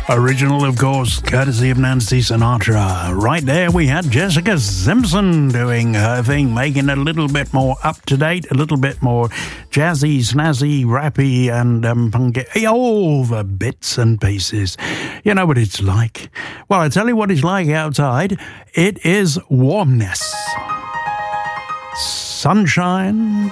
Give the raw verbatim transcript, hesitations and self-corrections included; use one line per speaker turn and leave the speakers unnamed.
Original, of course, courtesy of Nancy Sinatra. Right there we had Jessica Simpson doing her thing, making it a little bit more up-to-date, a little bit more jazzy, snazzy, rappy, and um, punky. All the bits and pieces. You know what it's like. Well, I tell you what it's like outside. It is warmness. Sunshine,